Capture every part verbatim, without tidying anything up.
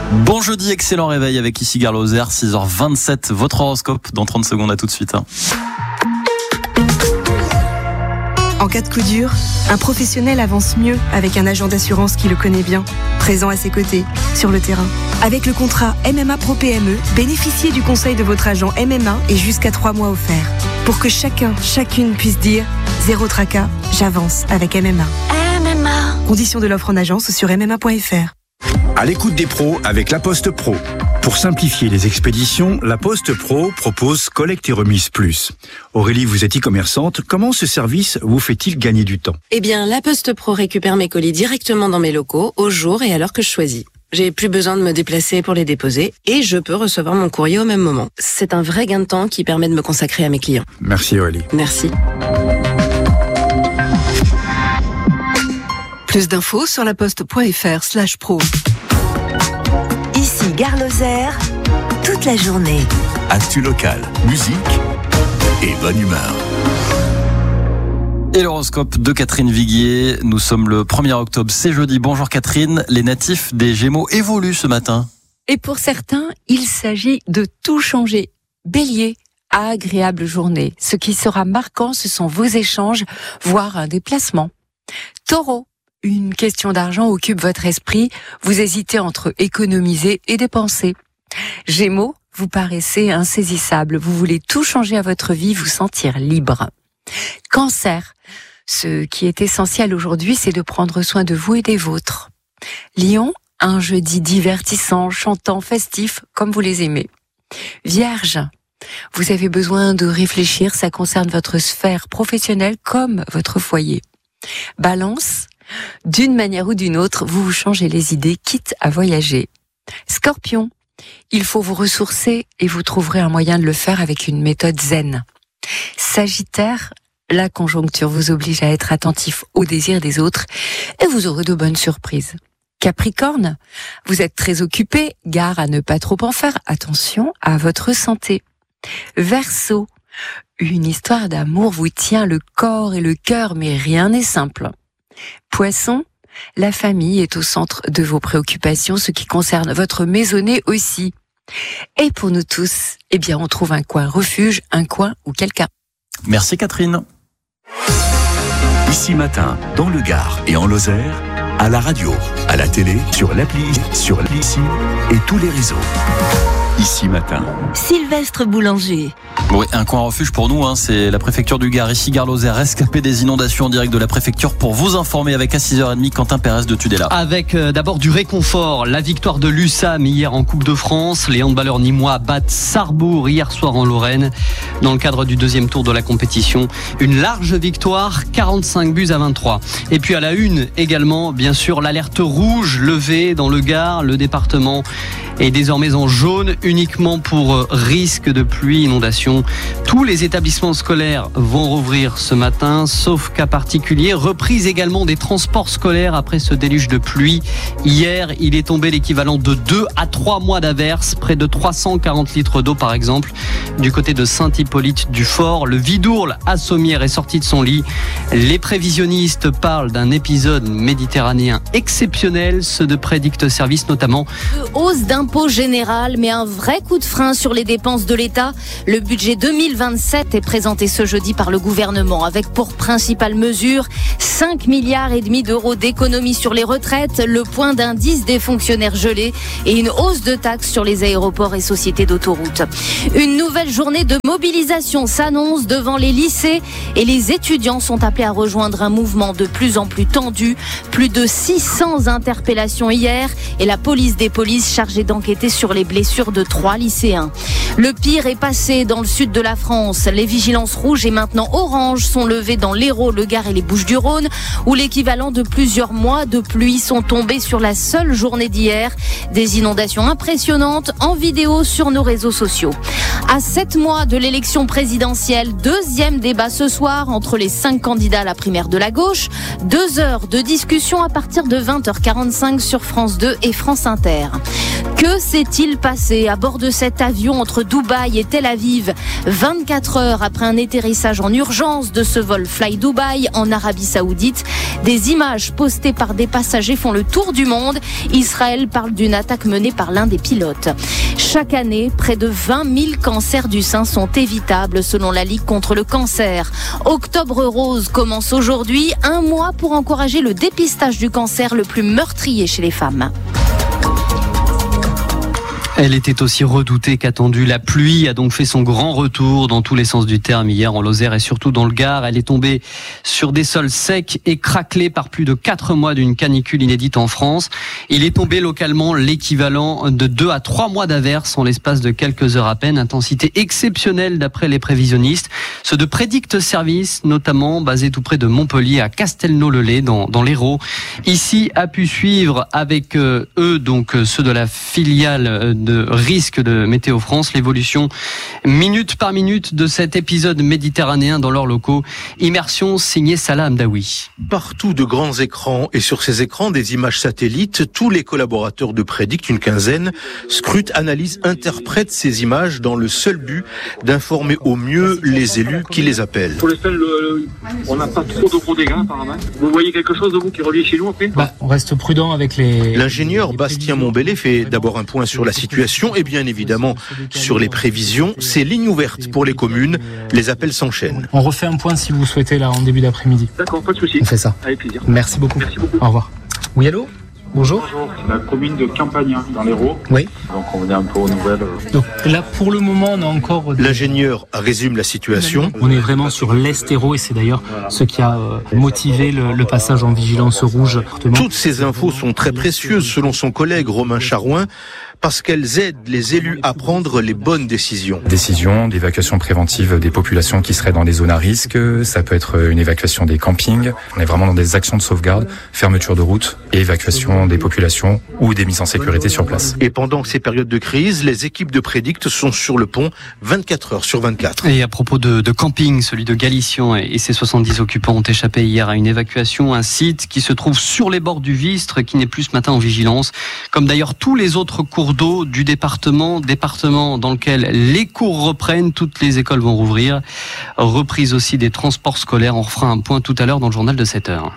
Bon jeudi, excellent réveil avec ici Gare Lozère, six heures vingt-sept, votre horoscope dans trente secondes, à tout de suite. En cas de coup dur, un professionnel avance mieux avec un agent d'assurance qui le connaît bien, présent à ses côtés, sur le terrain. Avec le contrat M M A Pro P M E, bénéficiez du conseil de votre agent M M A et jusqu'à trois mois offerts. Pour que chacun, chacune puisse dire « Zéro tracas, j'avance avec M M A ». M M A. Conditions de l'offre en agence sur m m a point f r. À l'écoute des pros avec La Poste Pro. Pour simplifier les expéditions, La Poste Pro propose Collecte et Remise Plus. Aurélie, vous êtes e-commerçante. Comment ce service vous fait-il gagner du temps ? Eh bien, La Poste Pro récupère mes colis directement dans mes locaux, au jour et à l'heure que je choisis. J'ai plus besoin de me déplacer pour les déposer et je peux recevoir mon courrier au même moment. C'est un vrai gain de temps qui permet de me consacrer à mes clients. Merci Aurélie. Merci. Plus d'infos sur laposte.fr slash pro. Ici Gare Lozère, toute la journée. Actu locale, musique et bonne humeur. Et l'horoscope de Catherine Viguier. Nous sommes le premier octobre, c'est jeudi. Bonjour Catherine, les natifs des Gémeaux évoluent ce matin. Et pour certains, il s'agit de tout changer. Bélier, agréable journée. Ce qui sera marquant, ce sont vos échanges, voire un déplacement. Taureau, une question d'argent occupe votre esprit. Vous hésitez entre économiser et dépenser. Gémeaux, vous paraissez insaisissable. Vous voulez tout changer à votre vie, vous sentir libre. Cancer, ce qui est essentiel aujourd'hui, c'est de prendre soin de vous et des vôtres. Lion, un jeudi divertissant, chantant, festif, comme vous les aimez. Vierge, vous avez besoin de réfléchir, ça concerne votre sphère professionnelle comme votre foyer. Balance, d'une manière ou d'une autre, vous vous changez les idées, quitte à voyager. Scorpion, il faut vous ressourcer et vous trouverez un moyen de le faire avec une méthode zen. Sagittaire, la conjoncture vous oblige à être attentif aux désirs des autres et vous aurez de bonnes surprises. Capricorne, vous êtes très occupé, gare à ne pas trop en faire, attention à votre santé. Verseau, une histoire d'amour vous tient le corps et le cœur, mais rien n'est simple. Poisson, la famille est au centre de vos préoccupations, ce qui concerne votre maisonnée aussi. Et pour nous tous, eh bien, on trouve un coin refuge, un coin ou quelqu'un. Merci Catherine. Ici matin, dans le Gard et en Lozère, à la radio, à la télé, sur l'appli, sur l'ici et tous les réseaux. Ici matin. Sylvestre Boulanger. Oui, un coin refuge pour nous, hein, c'est la préfecture du Gard, ici Gare Lozère, rescapé des inondations en direct de la préfecture pour vous informer avec à six heures trente Quentin Pérez de Tudela. Avec euh, d'abord du réconfort, la victoire de l'U S A M hier en Coupe de France. Les handballeurs nîmois battent Sarrebourg hier soir en Lorraine dans le cadre du deuxième tour de la compétition. Une large victoire, quarante-cinq buts à vingt-trois. Et puis à la une également, bien sûr, l'alerte rouge levée dans le Gard. Le département est désormais en jaune uniquement pour risque de pluie, inondation. Tous les établissements scolaires vont rouvrir ce matin, sauf cas particulier. Reprise également des transports scolaires après ce déluge de pluie. Hier, il est tombé l'équivalent de deux à trois mois d'averses, près de trois cent quarante litres d'eau par exemple. Du côté de Saint-Hippolyte-du-Fort, le Vidourle à Sommières est sorti de son lit. Les prévisionnistes parlent d'un épisode méditerranéen exceptionnel, ceux de Prédicte Service notamment. Hausse d'impôt général, mais un vrai coup de frein sur les dépenses de l'État. Le budget deux mille vingt-sept est présenté ce jeudi par le gouvernement avec pour principale mesure cinq milliards et demi d'euros d'économies sur les retraites, le point d'indice des fonctionnaires gelés et une hausse de taxes sur les aéroports et sociétés d'autoroutes. Une nouvelle journée de mobilisation s'annonce devant les lycées et les étudiants sont appelés à rejoindre un mouvement de plus en plus tendu. Plus de six cents interpellations hier et la police des polices chargée d'enquêter sur les blessures de trois lycéens. Le pire est passé dans le sud de la France. Les vigilances rouges et maintenant oranges sont levées dans l'Hérault, le Gard et les Bouches-du-Rhône, où l'équivalent de plusieurs mois de pluie sont tombés sur la seule journée d'hier. Des inondations impressionnantes en vidéo sur nos réseaux sociaux. À sept mois de l'élection présidentielle, deuxième débat ce soir entre les cinq candidats à la primaire de la gauche. Deux heures de discussion à partir de vingt heures quarante-cinq sur France deux et France Inter. Que s'est-il passé à bord de cet avion entre Dubaï et Tel Aviv vingt-quatre heures après un atterrissage en urgence de ce vol Fly Dubai en Arabie Saoudite? Des images postées par des passagers font le tour du monde. Israël parle d'une attaque menée par l'un des pilotes. Chaque année, près de vingt mille cancers du sein sont évitables selon la Ligue contre le cancer. Octobre Rose commence aujourd'hui, un mois pour encourager le dépistage du cancer le plus meurtrier chez les femmes. Elle était aussi redoutée qu'attendue. La pluie a donc fait son grand retour dans tous les sens du terme hier en Lozère et surtout dans le Gard. Elle est tombée sur des sols secs et craquelés par plus de quatre mois d'une canicule inédite en France. Il est tombé localement l'équivalent de deux à trois mois d'averses en l'espace de quelques heures à peine. Intensité exceptionnelle d'après les prévisionnistes. Ceux de Prédict Service, notamment basés tout près de Montpellier à Castelnau-le-Lay dans, dans l'Hérault. Ici a pu suivre avec euh, eux, donc ceux de la filiale euh, de risque de Météo France, l'évolution minute par minute de cet épisode méditerranéen dans leurs locaux. Immersion signée Salah Hamdaoui. Partout de grands écrans et sur ces écrans des images satellites, tous les collaborateurs de Prédict, une quinzaine, scrutent, analysent, interprètent ces images dans le seul but d'informer au mieux les élus qui les appellent. Pour l'instant, le, on n'a pas trop de gros dégâts apparemment. Vous voyez quelque chose de vous qui revient chez nous après? Bah, on reste prudent avec les... L'ingénieur Bastien Montbellet fait d'abord un point sur la situation et bien évidemment sur les prévisions. C'est ligne ouverte pour les communes. Les appels s'enchaînent. On refait un point si vous souhaitez là en début d'après-midi. D'accord, pas de souci. On fait ça. Avec plaisir. Merci beaucoup. Merci beaucoup. Au revoir. Oui, allô? Bonjour. Bonjour, la commune de Campagna, dans l'Hérault. Oui. Donc on venait un peu aux nouvelles. Donc là, pour le moment, on a encore... L'ingénieur résume la situation. On est vraiment sur l'Est Hérault et c'est d'ailleurs ce qui a motivé le, le passage en vigilance rouge. Toutes ces infos sont très précieuses selon son collègue Romain Charouin, parce qu'elles aident les élus à prendre les bonnes décisions. Décision d'évacuation préventive des populations qui seraient dans des zones à risque, ça peut être une évacuation des campings, on est vraiment dans des actions de sauvegarde, fermeture de route et évacuation des populations ou des mises en sécurité sur place. Et pendant ces périodes de crise, les équipes de Prédict sont sur le pont vingt-quatre heures sur vingt-quatre. Et à propos de, de camping, celui de Galician et ses soixante-dix occupants ont échappé hier à une évacuation, un site qui se trouve sur les bords du Vistre, qui n'est plus ce matin en vigilance, comme d'ailleurs tous les autres cours d'eau du département, département dans lequel les cours reprennent, toutes les écoles vont rouvrir. Reprise aussi des transports scolaires, on refera un point tout à l'heure dans le journal de sept heures.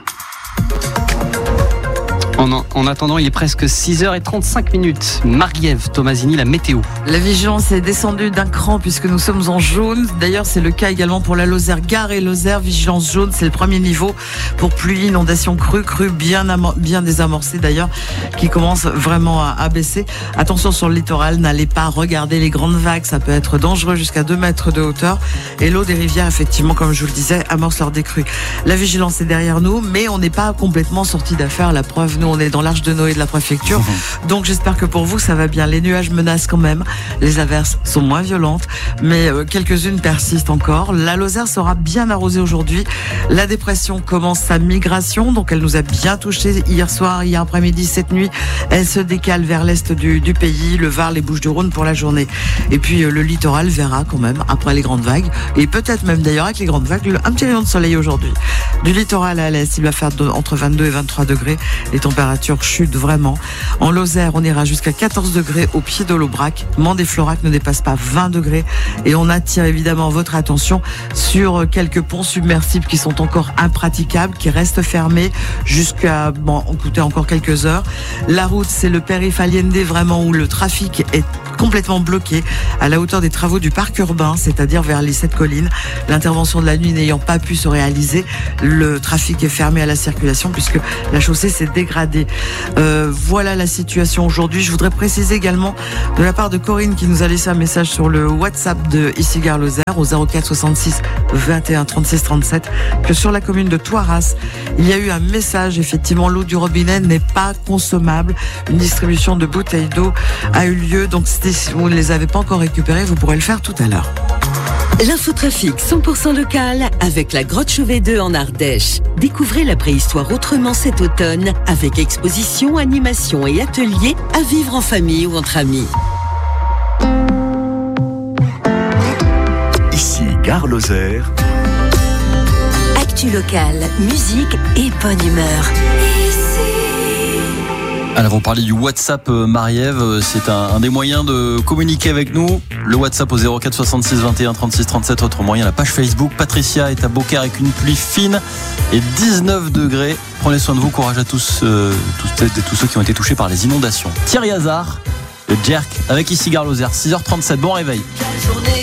En, en attendant, il est presque six heures trente-cinq minutes. Marie-Ève Tomasini, la météo. La vigilance est descendue d'un cran puisque nous sommes en jaune. D'ailleurs, c'est le cas également pour la Lozère, Gard et Lozère. Vigilance jaune, c'est le premier niveau pour pluie, inondation crue, crue bien, amo- bien désamorcée d'ailleurs, qui commence vraiment à, à baisser. Attention sur le littoral, n'allez pas regarder les grandes vagues, ça peut être dangereux jusqu'à deux mètres de hauteur. Et l'eau des rivières, effectivement, comme je vous le disais, amorce leur décrue. La vigilance est derrière nous, mais on n'est pas complètement sorti d'affaire. La preuve, nous, on est dans l'Arche de Noé de la préfecture. Donc j'espère que pour vous ça va bien. Les nuages menacent quand même. Les averses sont moins violentes, mais euh, quelques-unes persistent encore. La Lozère sera bien arrosée aujourd'hui. La dépression commence sa migration, donc elle nous a bien touchés hier soir, hier après-midi, cette nuit. Elle se décale vers l'est du, du pays, le Var, les Bouches-du-Rhône pour la journée. Et puis euh, le littoral verra quand même après les grandes vagues, et peut-être même d'ailleurs avec les grandes vagues, un petit rayon de soleil aujourd'hui. Du littoral à l'est, il va faire de, entre vingt-deux et vingt-trois degrés. Les températures chute vraiment. En Lozère, on ira jusqu'à quatorze degrés au pied de l'Aubrac. Mende et Florac ne dépassent pas vingt degrés. Et on attire évidemment votre attention sur quelques ponts submersibles qui sont encore impraticables, qui restent fermés jusqu'à, bon, écoutez, encore quelques heures. La route, c'est le périph' Allende, vraiment, où le trafic est complètement bloqué à la hauteur des travaux du parc urbain, c'est-à-dire vers les sept collines. L'intervention de la nuit n'ayant pas pu se réaliser, le trafic est fermé à la circulation puisque la chaussée s'est dégradée. Euh, voilà la situation aujourd'hui. Je voudrais préciser également de la part de Corinne qui nous a laissé un message sur le WhatsApp de ici Gare Lozère au zéro quatre soixante-six vingt et un trente-six trente-sept que sur la commune de Thoiras, il y a eu un message. Effectivement, l'eau du robinet n'est pas consommable. Une distribution de bouteilles d'eau a eu lieu. Donc, si vous ne les avez pas encore récupérées, vous pourrez le faire tout à l'heure. L'infotrafic cent pour cent local avec la Grotte Chauvet deux en Ardèche. Découvrez la préhistoire autrement cet automne avec exposition, animation et ateliers à vivre en famille ou entre amis. Ici, Gare Lozère. Actu local, musique et bonne humeur. Alors vous parlez du WhatsApp Marie-Ève, c'est un, un des moyens de communiquer avec nous. Le WhatsApp au zéro quatre soixante-six vingt et un trente-six trente-sept, autre moyen, la page Facebook. Patricia est à Beaucaire avec une pluie fine et dix-neuf degrés. Prenez soin de vous, courage à tous, euh, tous, et tous ceux qui ont été touchés par les inondations. Thierry Hazard, le Jerk avec ici Gare Lozère, six heures trente-sept, bon réveil.